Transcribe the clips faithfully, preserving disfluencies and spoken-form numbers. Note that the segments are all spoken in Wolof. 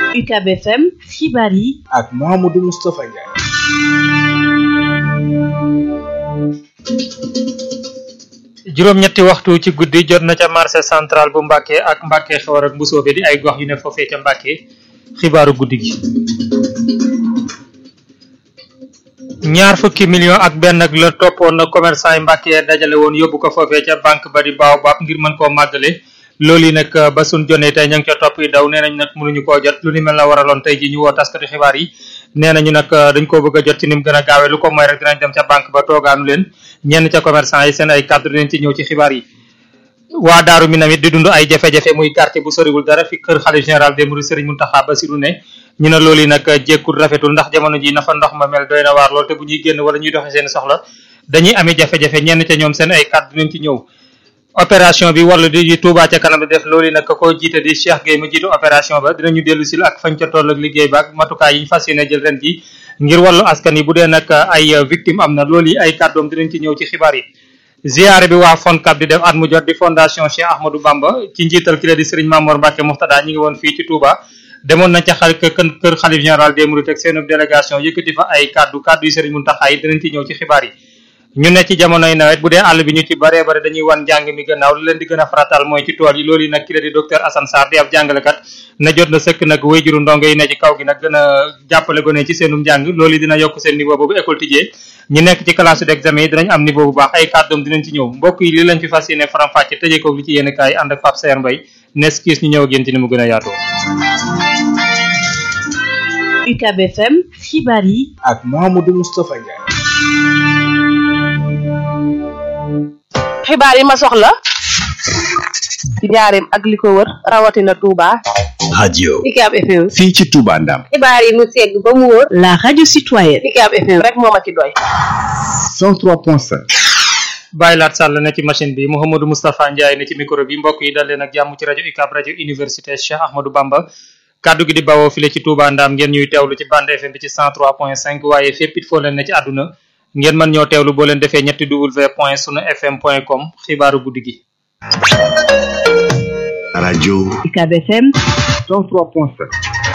U C A B F M xibaar yi ak Mouhamadou Moustapha Ndiaye. juróom-ñetti waxtu ci guddi jot na ca marché central bu Mbacké ak Mbacké Xewar ak Mbusoobe di ay gox yu ne foofee ca Mbacké xibaaru guddi gi. ñaar fukki million ak benn ak la toppoon na commerçant yi Mbacké dajale woon yóbbu ko foofee ca banque ba di Baobab ngir mën koo màggale loolu yi nag ba suñ jonee tey ña ngi ca topp yi daw nee nañ nag mënuñu koo jot lu ni mel na waraloon tey ji ñu woo taskati xibaar yi nee nañu nag dañ koo bëgg a jot ci ni mu gën a gaawee lu ko mooy rek dinañ dem ca banque ba toogaanu leen ñenn ca commerçant yi seen ay kàddu dinañ ci ñëw ci xibaar yi. waa Daaru Minam it di dund ay jafe-jafe muy quartier bu soriwul dara fi kër xalif général des mourides Serigne Mountakha Bassirou ne ñu ne loolu yi nag jékkul rafetul ndax jamono ji na fa ndox ma mel doy na waar lool te bu ñuy génn wala ñuy doxee seen soxla dañuy ami jafe-jafe ñenn ca ñoom seen ay kàddu dinañ ci ñëw. opération bi wala di Touba ca kanam def loolu yi nag ko jiite di Cheikh Gueye ma jiite opération ba dinañu dellu sil ak fañ ca toll ak liggéey ba ak matukaay yi ñu fas yéene jël ren ji ngir wàllu askan yi bu dee nag ay victime am na loolu yi ay kàddoom dinañ ci ñëw ci xibaar yi. ziyaare bi waa FONCAB di def at mu jot di fondation Cheikh Ahmadou Bamba ci njiital ki la di Serigne Mamour Mbacké Mouxtada ñi ngi woon fii ci Touba demoon nañ ca xal kër xalif général des mourides ak seen délégation yëkkati fa ay kàddu kàddu yi Serigne Mountakha yi dinañ ci ñëw ci xibaar yi. ñu ne ci jamonoy nawet bu dee àll bi ñu ci bare bare dañuy wan njàng mi gannaaw lu leen di gën a faratal mooy ci tool yi loolu yi nag ki la di docteur Assane Sarr di ab jàngalekat na jot na sëkk nag wéyjuru ndongo yi ne ci kaw gi nag gën a jàppale gone ci seenum njàng loolu yi dina yokk seen niveau boobu école tijjee ñu nekk ci classe d'examen yi dinañ am niveau bu baax ay kàddoom dinañ ci ñëw mbokk yi li lañ fi fas yéene faram fàcce tëjee ko li ci yéen kaay ànd ak Pape Saer Mbaye nes kiis ñu ñëw ak yéen ci ni mu gën a yaatoo. U C A B F M xibaar yi ak Mouhamadou Moustapha Ndiaye. xibaar yi ma soxla ci njaareem ak li ko wër rawatina Touba. radio U C A B F M fii ci Touba Ndam. xibaar yi mu segg ba mu wóor. la radio citoyenne U C A B F M rek moo ma ci doy. cent trois point cinq. Baye Laat Sall ne ci machine bi Mouhamadou Moustapha Ndiaye ne ci micro bi mbokk yi dal leen ak jàmm ci rajo U C A B rajo université Cheikh Ahmadou Bamba kaddu gi di bawoo file ci Touba Ndam ngeen ñuy teewlu ci bande F M bi ci cent trois point cinq waaye fépp it foo leen ne ci àdduna ngeen mën ñoo teewlu boo leen defee ñetti w point sunu fm point com xibaaru guddi gi. radio U C A B F M cent trois point cinq.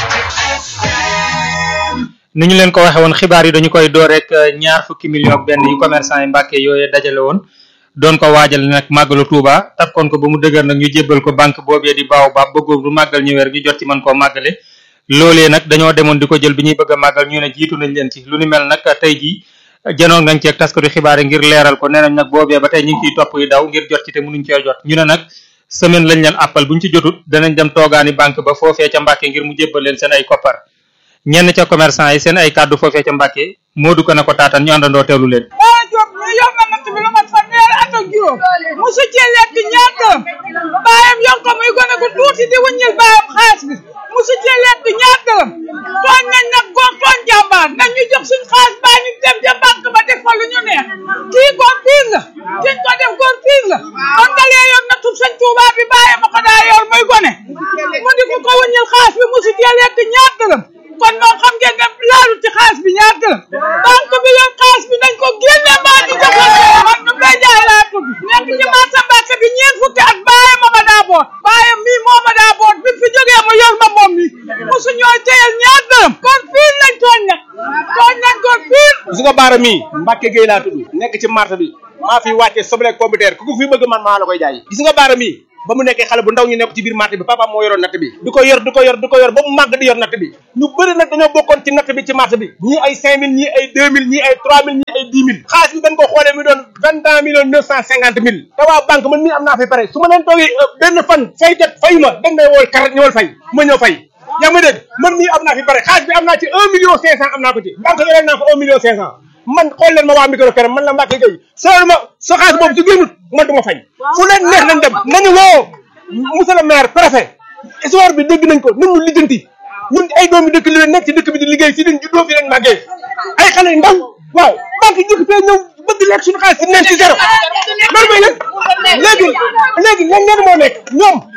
ni ñu leen ko waxee woon xibaar yi dañu koy door rek ñaar fukki million ak benn yu commerçant yi Mbacké yooyu dajale woon doon ko waajal nag màggalu Touba takkoon ko ba mu dëgër nag ñu jébbal ko banque boobee di Baobab bëggoon du màggal ñëwee rek ñu jot ci mën koo màggale loolee nag dañoo demoon di ko jël bi ñuy bëgg a màggal ñu ne jiitu nañ leen ci lu ni mel nag tey jii janoon nañ ci ak taskatu xibaar yi ngir leeral ko nee nañ nag boobee ba tey ñu ngi ciy topp yi daw ngir jot ci te mënuñ cee jot ñu ne nag semaine lañ leen appal buñ ci jotut danañ dem toogaani banque ba foofee ca Mbacké ngir mu jébbal leen seen ay koppar ñenn ca commerçant yi seen ay kàddu foofee ca Mbacké Modou ko na ko taatan ñu àndandoo teewlu leen. Baara Diop ñu yor na natt bi lu mat fanweeri at ak juróom musu ci lekk ñaar dërëm baayam yor ko muy gone gu tuuti di wuññil baayam xaalis bi musu ci lekk ñaar dërëm tooñ nañ nag góor tooñ jàmbaar nañ ñu jox suñ xaalis baa ñu dem ca banque ba def fa lu ñu neex kii góor piir la kiñ ko def góor piir la kon dalee yor nattu sëñ Touba bi baayam a ko daa yor muy gone mu di ko ko wuññil xaalis bi musu ci lekk ñaar dërëm kon moom xam ngeen ne laalu ci xaalis bi ñaar dërëm banque bi yor xaalis bi nañ ko génne mbaa di joxal man nu mbay jaay laa tudd nekk ci marché Mbacké bi ñeent fukki at baayam ma ma daa boot baayam mii moo ma daa boot bi fi jógee ma yor ma moom mi mosu ñooy téyel ñaar dërëm kon fii lañ tooñ nag tooñ nañ kon fii gis nga Baara mii Mbacké Gueye laa tudd nekk ci marché bi maa fi wàcce soble computer ku ko fi bëgg man maa la koy jaay gis nga Baara mii ba mu nekkee xale bu ndaw ñu nekk ci biir marché bi papa moo yoroon natt bi di ko yor di ko yor di ko yor ba mu màgg di yor natt bi ñu bëri nag dañoo bokkoon ci natt bi ci marché bi ñii ay cinq mille ñii ay deux mille ñii ay trois mille ñii ay dix mille xaalis bi dañ ko xoolee mi doon vingt un millions neuf cent cinquante mille te waa banque man mii am naa fi pare su ma leen toogee benn fan fay jot fayu ma dañ may wooy karat ñëwal fay ma ñëw fay yaa ngi dégg man mii am naa fi pare xaalis bi am naa ci un million cinq cent am naa ko ci banque yoreel naa ko un million cinq cent man xool leen ma waa micro këram man la Mbacké Gueye soo ma sa xaalis boobu su génnut man du ma fay fu leen neex nañ dem nañu woo monsieur le maire préfet histoire bi dégg nañ ko nun ñu lijjanti ñun ay doomi dëkk li nekk ci dëkk bi di liggéey si dañ juddoo fi leen màggee ay xale yu ndaw waaw banque jëkk fee ñëw bëgg lekk suñu xaalis si neen ci zéro loolu mooy lépp léegi léegi lan leen moo nekk ñoom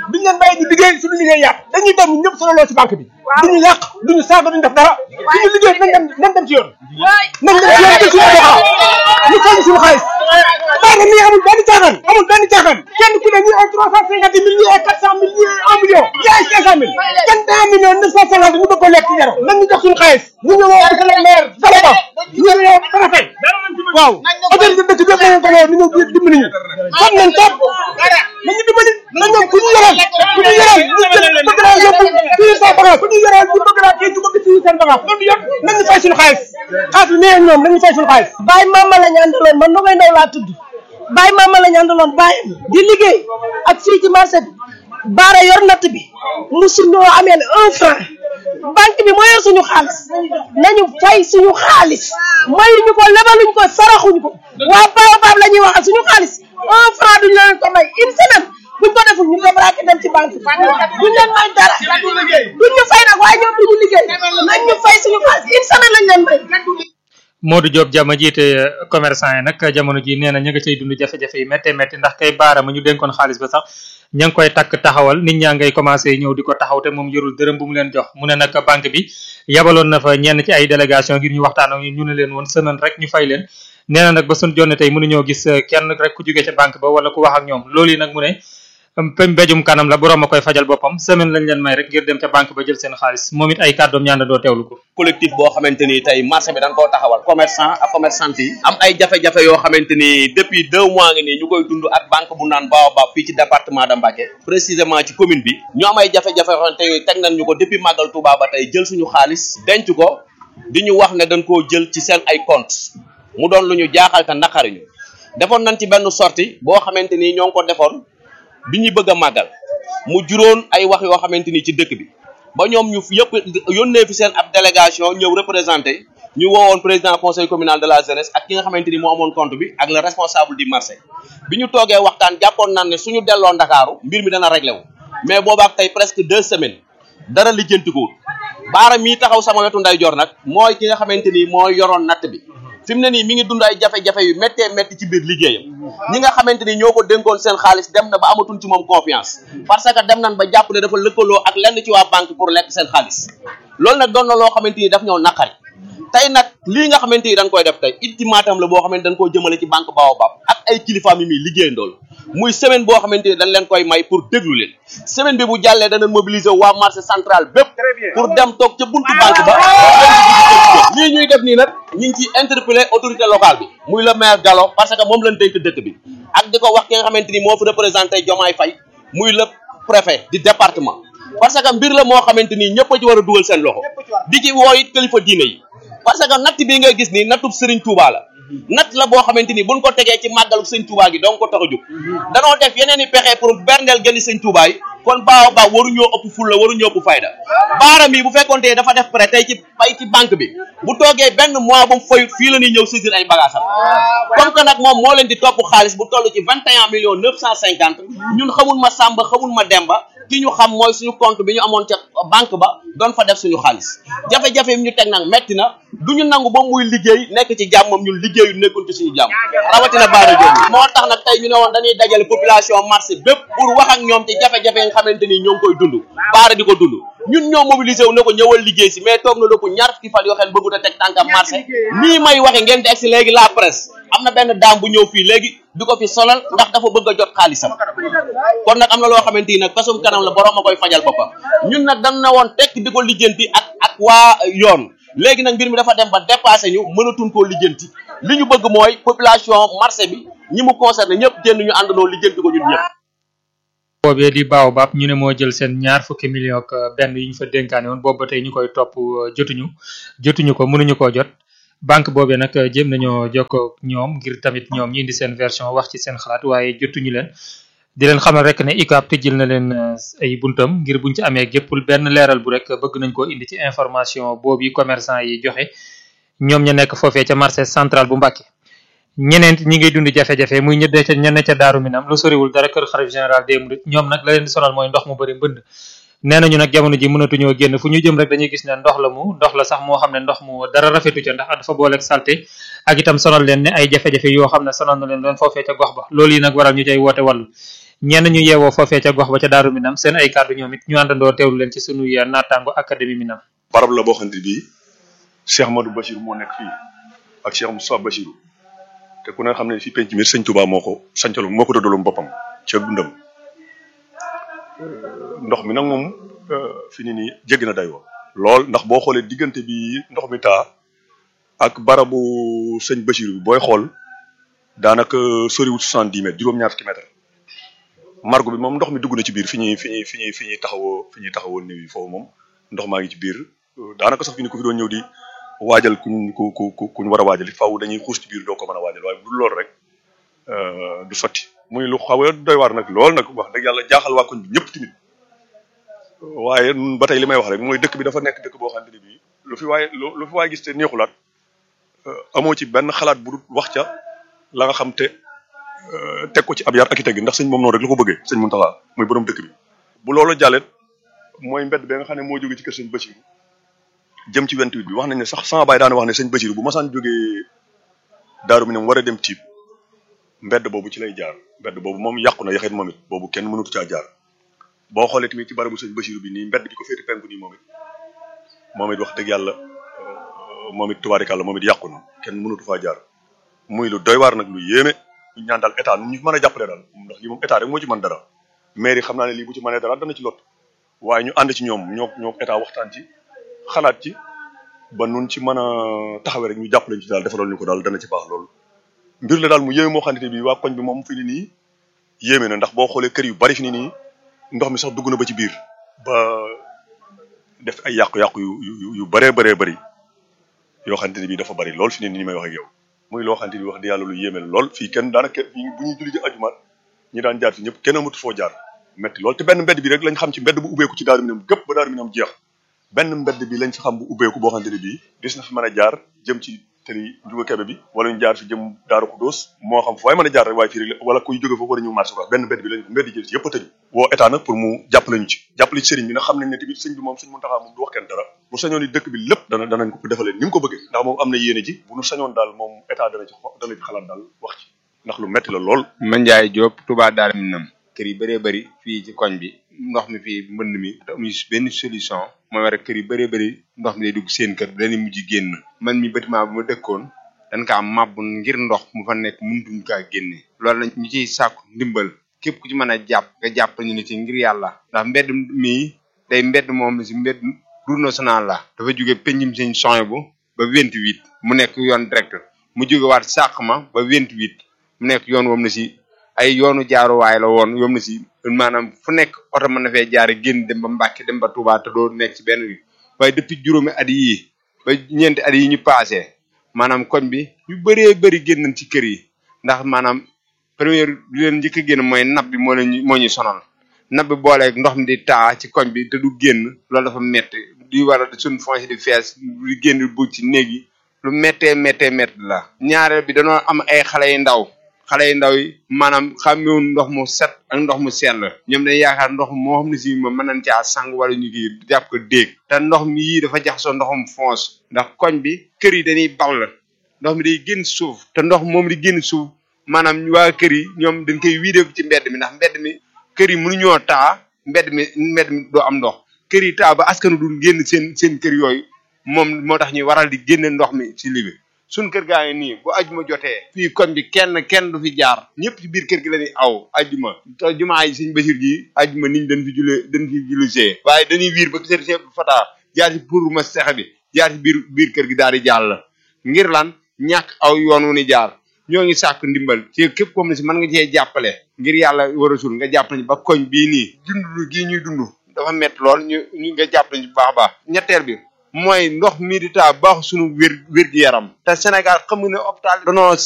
duñ leen bàyyi ñu liggéey suñu liggéey yàq dañuy dem ñun ñëpp sonaloo ci banque bi duñu yàq duñu saaga duñu def dara suñu liggéey nañ dem nañ dem ci yoon nañ dem ci yoon jël suñu doxaa ñu fay suñu xaalis banque mi amul benn caaxaan amul benn caaxaan kenn ku ne ñi ay trois cent cinquante mille ñi ay quatre cent mille ñi ay un million ñi ay cinq cent mille kenn un million neuf cent cinquante ñu bëgg ko lekk ci zéro nañ ñu jox suñu xaalis ñu ñëw monsieur le maire Sala Ba ñu ñëw préfet waaw autorité dëkk bi yëpp nañ ko ñu ñëw dimbali ñu xam nañ topp nañu dimbali nañ ñoom ku ñu yoral ku ñu yoral ñu bëgg naa yóbbu fii sa bagage ku ñu yoral ñu bëgg naa kii ñu bëgg fii seen bagage loolu yëpp nañu fay suñu xaalis xaalis bi nee ñoom nañu fay suñu xaalis Baye Mama la ñu àndaloon man Ndogay Ndaw laa tudd Baye Mama la ñu àndaloon Baye di liggéey ak fii ci marché bi baara yor natt bi musuñoo ameel un franc banque bi moo yor suñu xaalis nañu fay suñu xaalis mayuñu ko lebaluñ ko saraxuñ ko waa Baobab la ñuy waxal suñu xaalis un franc duñu leen ko may une semaine buñ ko deful ñu débraqué dem ci banque bi duñ leen may dara duñ ñu fay nag waaye ñoom duñu liggéey nañ ñu fay suñu xaalis une semaine lañ leen may. Modou Diop Jama jiite commerçant yi nag jamono ji nee na ñu nga cay dund jafe-jafe yi méttee métti ndax kay baara ma ñu dénkoon xaalis ba sax ña ngi koy takk taxawal nit ñaa ngay commencé ñëw di ko taxaw te moom yorul dërëm bu mu leen jox mu ne nag banque bi yabaloon na fa ñenn ci ay délégation ngir ñu waxtaan ak ñu ne leen woon semaine rek ñu fay leen nee na nag ba suñ jonne tey mënuñoo gis kenn rek ku jóge ca banque ba wala ku wax ak ñoom loolu yi nag mu ne mbéjum kanam la borom a koy fajal boppam semaine lañ leen may rek ngir dem ca banque ba jël seen xaalis moom it ay kàddoom ñaan doo teewlu ko collectif boo xamante ni tey marché bi dañ koo taxawal commerçant ak commerçante yi am ay jafe-jafe yoo xamante ni depuis deux mois ngi nii ñu koy dund ak banque bu naan Baobab fii ci département de Mbacké précisément ci commune bi ñu am ay jafe-jafe yoo xamante ni teg nañ ñu ko depuis màggal Touba ba tey jël suñu xaalis denc ko di ñu wax ne dañ koo jël ci seen ay compte mu doon lu ñu jaaxal te naqari ñu defoon nañ ci benn sortie boo xamante ni ñoo ngi ko defoon bi ñuy bëgg a màggal mu juróon ay wax yoo xamante ni ci dëkk bi ba ñoom ñu yëpp yónnee fi seen ab délégation ñëw représenté ñu woowoon président conseil communal de la jeunesse ak ki nga xamante ni moo amoon compte bi ak le responsable du marché bi ñu toogee waxtaan jàppoon naan ne suñu delloo Ndakaaru mbir mi dana réglé wu mais boobaak tey presque deux semaines dara lijjantikuwul baara mii taxaw sama wetu ndeyjoor nag mooy ki nga xamante ni mooy yoroon natt bi fi mu ne nii mi ngi dund ay jafe-jafe yu méttee métti ci biir liggéeyam ñi nga xamante ni ñoo ko dénkoon seen xaalis dem na ba amatuñ ci moom confiance parce que dem nañ ba jàpp ne dafa lëkkaloo ak lenn ci waa banque pour lekk seen xaalis loolu nag doon na loo xamante ni daf ñoo naqari tey nag lii nga xamante ni dañ koy def tey ultimatum la boo xamante dañ koo jëmale ci banque Baobab ak ay kilifaam yi muy liggéey ndool muy semaine boo xamante ni dañ leen koy may pour déglu leen semaine bi bu jàllee danañ mobiliser waa marché central bépp pour dem toog ca buntu banque ba lii ñuy def nii nag ñu ngi ciy interpeller autorité locale bi muy le maire Gallo parce que moom lañ dénk dëkk bi ak di ko wax ki nga xamante ni moo fi représenté Diomaye Faye muy le préfet du département parce que mbir la moo xamante ni ñëpp a ci war a dugal seen loxo di ci woo it kilifa diine yi parce que natt bii ngay gis nii nattub Serigne Touba la natt la boo xamante ni buñ ko tegee ci màggalu Serigne Touba gi donc ko tax a jóg danoo def yeneen i pexe pour berndeel gëni Serigne Touba yi kon Baobab waruñoo ëpp fulla waruñoo ëpp fayda baaram yi bu fekkoonte dafa def prêt tey ci bay ci banque bi bu toogee benn mois ba mu fayut fii la ñuy ñëw saisir ay bagaasam comme que nag moom moo leen di topp xaalis bu toll ci vingt et un millions neuf cent cinquante ñun xamul ma Samba xamul ma Demba ki ñu xam mooy suñu compte bi ñu amoon ca banque ba doon fa def suñu xaalis jafe-jafe yi ñu teg nag metti na du ñu nangu ba muy liggéey nekk ci jàmmam ñun liggéeyu nekkul ci suñu jàmm rawatina Baara Diop moo tax nag tey ñu ne woon dañuy dajale population marché bépp pour wax ak ñoom ci jafe-jafe yi nga xamante ni ñoo ngi koy dund Baara di ko dund ñun ñoo mobilisé wu ne ko ñëwal liggéey si mais toog na lépp ñaar fukki fan yoo xam ne bëggut a teg tànkam marché nii may waxe ngeen di egsi léegi la presse am na benn daam bu ñëw fii léegi di ko fi solal ndax dafa bëgg a jot xaalisam kon nag am na loo xamante ni nag fasum kanam la borom a koy fajal boppam ñun nag dañ na woon tekk di ko lijjanti ak ak waa yoon léegi nag mbir mi dafa dem ba dépassé ñu mënatuñ koo lijjanti li ñu bëgg mooy population marché bi ñi mu concerné ñëpp génn ñu àndandoo lijjanti ko ñun ñëpp boobee di Baobab ñu ne moo jël seen ñaar fukki million ak benn yi ñu fa dénkaane woon boobu ba tey ñu koy topp jotuñu jotuñu ko mënuñu koo jot banque boobee nag jéem nañoo jokkoo ñoom ngir tamit ñoom ñi indi seen version wax ci seen xalaat waaye jotuñu leen di leen xamal rek ne U C A B tëjil na leen ay buntam ngir buñ ci amee géppul benn leeral bu rek bëgg nañ koo indi ci information boobu commerçant yi joxe ñoom ña nekk foofee ca marché central bu Mbacké ñeneen ñi ngi dund jafe-jafe muy ñëddee ca ñenn ca Daaru Minam lu soriwul dara kër xalif général des mourides ñoom nag la leen di sonal mooy ndox mu bëri mbënd nee nañu nag jamono ji mënatuñoo génn fu ñu jëm rek dañuy gis ne ndox la mu ndox la sax moo xam ne ndox mu dara rafetu ca ndax dafa booleeg salté ak itam sonal leen ne ay jafe-jafe yoo xam ne sonal na leen doon foofee ca gox ba loolu yi nag waral ñu cay woote wàllu ñenn ñu yeewoo foofee ca gox ba ca Daaru Minam seen ay kàddu ñoom it ñu àndandoo teewlu leen ci sunu naataango académie Minam. barab la boo xamante bii Cheikh Modou Bachir moo nekk fii ak Cheikh Moussa Bachir te ku ne xam ne fii penc mi sëñ Touba moo ko sancaloon moo ko doddaloon boppam ca dundam ndox mi nag moom fi ni nii jéggi na dayoo lool ndax boo xoolee diggante bi ndox mi taa ak barabu sëñ Bachir bi booy xool daanaka soriwul soixante-dix mètres juróom-ñaar fukki mètres margo bi moom ndox mi dugg na ci biir fi ñuy fi ñuy fi ñuy fi ñuy taxawoo fi ñuy taxawoo néew yi foofu moom ndox maa ngi ci biir daanaka sax fi ni ko fi doon ñëw di waajal kuñ ku ku kuñ war a waajal faaw dañuy xuus ci biir doo ko mën a waajal waaye bu dul loolu rek du sotti muy lu xaw a doy waar nag lool nag wax dëgg yàlla jaaxal waa koñ bi ñëpp tamit waaye ba tey li may wax rek mooy dëkk bi dafa nekk dëkk boo xamante ne bii lu fi waaye lu fi waaye gis te neexulaat amoo ci benn xalaat bu dul wax ca la nga xam te teg ko ci ab yar ak i teggi ndax sëñ moom noonu rek la ko bëggee sëñ Mountakha muy borom dëkk bi. bu loolu jàllet mooy mbedd bi nga xam ne moo jógee ci kër sëñ Bachir jëm ci vingt-huit bi wax nañ ne sax sama baay daana wax ne sëñ Bachir bu masaan jógee Daaru Minam war a dem Tiib mbedd boobu ci lay jaar mbedd boobu moom yàqu na yaxet moom it boobu kenn mënatu caa jaar boo xoolee tamit ci barabu sëñ Bachir bi nii mbedd bi ko féete penku nii moom it moom it wax dëgg yàlla moom it tubaarikàlla moom it yàqu na kenn mënatu faa jaar muy lu doy waar nag lu yéeme ñu ñaan daal état nu ñu mën a jàppale daal ndax lii moom état rek moo ci mën dara mairie xam naa ne lii bu ci mënee dara dana ci lot waaye ñu ànd ci ñoom ñoo ñoo état waxtaan ci xalaat ci ba nun ci mën a taxawee rek ñu jàppale ci daal defaloon ñu ko daal dana ci baax loolu mbir la daal mu yéeme moo xamante ne bii waa koñ bi moom fi ni nii yéeme na ndax boo xoolee kër yu bari fi ni nii ndox mi sax dugg na ba ci biir ba def ay yàqu-yàqu yu yu yu bëree bëree bëri yoo xamante ne bii dafa bëri lool fi ni nii may wax ak yow muy loo xamante ni wax di yàlla lu yéeme lool fii kenn daanaka bu ñuy julli ji ajumaat ñi daan jaar fi ñëpp kenn amatu foo jaar metti lool te benn mbedd bi rek lañ xam ci mbedd bu ubbeeku ci Daaru Minam gépp ba Daaru Minam jeex benn mbedd bi lañ fi xam bu ubbeeku boo xamante ne bii dis na fi mën a jaar jëm ci tëli Njuga Kebe bi wala ñu jaar fi jëm Daaru Xudóos moo xam fu waaye mën a jaar rek waaye fii rek wala kuy jóge foofu war a ñëw marché quoi benn mbedd bi lañ mbedd yi yëpp a tëju woo état nag pour mu jàppale ñu ci jàppale ci sëriñ bi nag xam nañ ne tamit sëñ bi moom sëñ Mountakha moom du wax kenn dara bu sañoon ni dëkk bi lépp dana danañ ko defalee ni mu ko bëggee ndax moom am na yéene ji bu ñu sañoon daal moom état dana ci dana ci xalaat daal wax ci ndax lu metti la lool Mandiaye Diop Touba Daaru Minam kër yi bëree bëri fii ci koñ bi ndox mi fii mbënd mi te amuñu benn solution mooy war a kër yi bëree bëri ndox mi day dugg seen kër dañuy mujj génn man mi bâtiment bu ma dëkkoon dañ kaa màbb ngir ndox mu fa nekk mënutuñ kaa génne loolu la ñu ciy sàkku ndimbal képp ku ci mën a jàpp nga jàpp ñu ne ci ngir yàlla ndax mbedd mii day mbedd moom si mbedd route nationale la dafa jóge peñum sëñ soñ bu ba vingt-huit mu nekk yoon direct mu jóge waat sàq ma ba vingt-huit mu nekk yoon woom na si ay yoonu jaaruwaay la woon yoom na si maanaam fu nekk oto mën na fee jaare génn dem ba Mbàkke dem ba Touba te doo nekk ci benn bi waaye depuis juróomi at yii ba ñeenti at yi ñu passé maanaam koñ bi ñu bëree bëri génn ci kër yi ndax maanaam première li leen njëkk a génn mooy napp bi moo leen moo ñu sonal napp bi booleeg ndox mi di taa ci koñ bi te du génn loolu dafa metti di war a suñu foncé di fees di génn bu ci néeg yi lu méttee méttee métti la ñaareel bi dañoo am ay xale yu ndaw xale yu ndaw yi maanaam xàmmewuñ ndox mu set ak ndox mu sell ñoom dañ yaakaar ndox moo xam ne si moom mën nañ caa sang wala ñu kii jàpp ko déeg te ndox mi yii dafa jaxasoo ndoxum foos ndax koñ bi kër yi dañuy ball ndox mi day génn suuf te ndox moom di génn suuf maanaam waa kër yi ñoom dañ koy wiide ci mbedd mi ndax mbedd mi kër yi mënuñoo taa mbedd mi mbedd mi doo am ndox kër yi taa ba askanu du génn seen seen kër yooyu moom moo tax ñuy waral di génne ndox mi ci libi suñ kër gaa ngi nii bu ajuma jotee fii koñ bi kenn kenn du fi jaar ñëpp ci biir kër gi la ñuy aw ajuma te jumaa yi sëñ Bachir ji ajuma niñ dañ fi julee dañ fi julisee waaye dañuy wiir ba kër Cheikh Fata jaar ci pour ma sex bi jaar ci biir biir kër gi daal di jàll ngir lan ñàkk aw yoon wu ni jaar ñoo ngi sàkk ndimbal ci képp comme ne si mën nga cee jàppale ngir yàlla war a sul nga jàpp nañu ba koñ bii nii dund gii ñuy dund dafa métti lool ñu ñu nga jàpp nañu bu baax a baax ñetteel bi mooy ndox mi di taa baax suñu wér wér gi yaram te Sénégal xam nga ne hôpital danoo